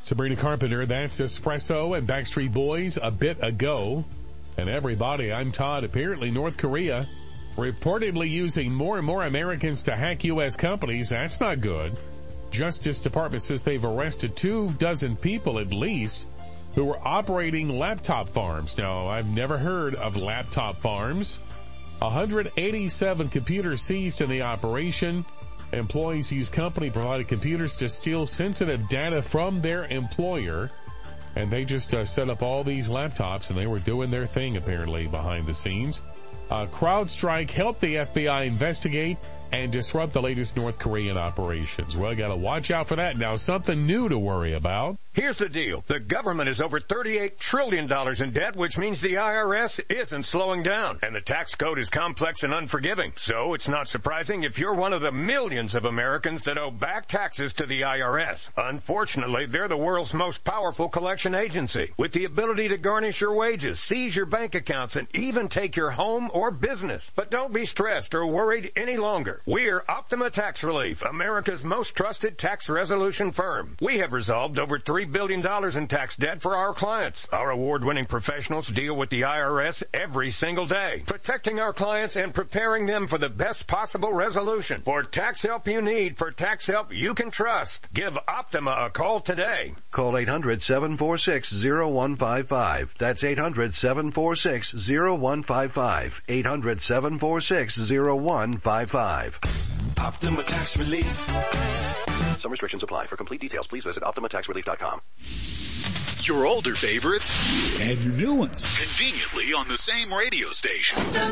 Sabrina Carpenter, that's Espresso and Backstreet Boys a bit ago. And everybody, I'm Todd. Apparently North Korea reportedly using more and more Americans to hack U.S. companies. That's not good. Justice Department says they've arrested 24 people at least who were operating laptop farms. Now, I've never heard of laptop farms. 187 computers seized in the operation. Employees use company-provided computers to steal sensitive data from their employer. And they just set up all these laptops, and they were doing their thing, apparently, behind the scenes. CrowdStrike helped the FBI investigate and disrupt the latest North Korean operations. Well, you got to watch out for that. Now, something new to worry about. Here's the deal. The government is over $38 trillion in debt, which means the IRS isn't slowing down. And the tax code is complex and unforgiving. So it's not surprising if you're one of the millions of Americans that owe back taxes to the IRS. Unfortunately, they're the world's most powerful collection agency, with the ability to garnish your wages, seize your bank accounts, and even take your home or business. But don't be stressed or worried any longer. We're Optima Tax Relief, America's most trusted tax resolution firm. We have resolved over $3 billion in tax debt for our clients. Our award-winning professionals deal with the IRS every single day, protecting our clients and preparing them for the best possible resolution. For tax help you need, for tax help you can trust, give Optima a call today. Call 800-746-0155. That's 800-746-0155. 800-746-0155. Optima Tax Relief. Some restrictions apply. For complete details, please visit OptimaTaxRelief.com. Your older favorites and your new ones conveniently on the same radio station.